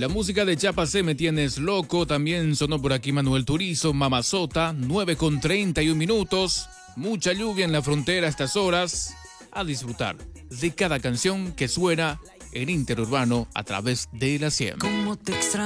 La música de Chiapas Me Tienes Loco. También sonó por aquí Manuel Turizo, Mamazota, 9:31. Mucha lluvia en la frontera a estas horas. A disfrutar de cada canción que suena en Interurbano a través de la 100.